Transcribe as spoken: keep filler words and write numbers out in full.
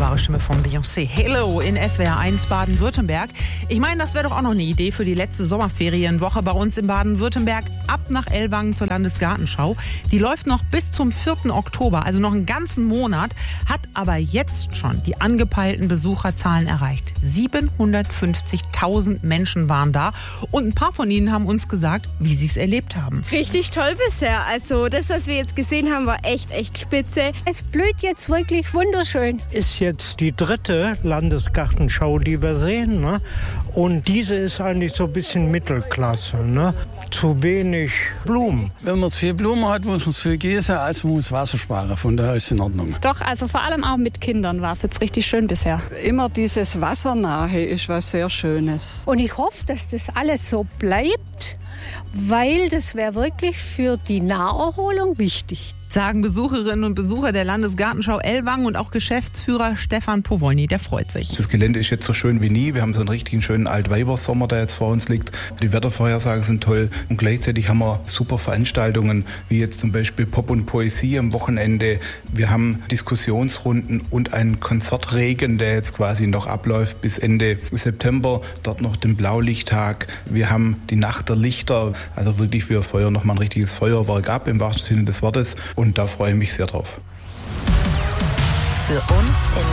wunderbare Stimme von Beyoncé. Hello in S W R eins Baden-Württemberg. Ich meine, das wäre doch auch noch eine Idee für die letzte Sommerferienwoche bei uns in Baden-Württemberg. Ab nach Ellwangen zur Landesgartenschau. Die läuft noch bis zum vierten Oktober, also noch einen ganzen Monat, hat aber jetzt schon die angepeilten Besucherzahlen erreicht. siebenhundertfünfzigtausend Menschen waren da und ein paar von ihnen haben uns gesagt, wie sie es erlebt haben. Richtig toll bisher. Also das, was wir jetzt gesehen haben, war echt, echt spitze. Es blüht jetzt wirklich wunderschön. Ist jetzt die dritte Landesgartenschau, die wir sehen, ne? Und diese ist eigentlich so ein bisschen Mittelklasse, ne? Zu wenig Blumen. Wenn man zu viel Blumen hat, muss man zu viel gießen, also man muss Wasser sparen. Von daher ist es in Ordnung. Doch, also vor allem auch mit Kindern war es jetzt richtig schön bisher. Immer dieses Wassernahe ist was sehr Schönes. Und ich hoffe, dass das alles so bleibt, weil das wäre wirklich für die Naherholung wichtig. Sagen Besucherinnen und Besucher der Landesgartenschau Ellwangen und auch Geschäftsführer Stefan Powolny, der freut sich. Das Gelände ist jetzt so schön wie nie. Wir haben so einen richtigen schönen Altweibersommer, der jetzt vor uns liegt. Die Wettervorhersagen sind toll und gleichzeitig haben wir super Veranstaltungen, wie jetzt zum Beispiel Pop und Poesie am Wochenende. Wir haben Diskussionsrunden und einen Konzertregen, der jetzt quasi noch abläuft bis Ende September. Dort noch den Blaulichttag. Wir haben die Nacht der Lichter, also wirklich wir feuern nochmal ein richtiges Feuerwerk ab, im wahrsten Sinne des Wortes. Und da freue ich mich sehr drauf. Für uns in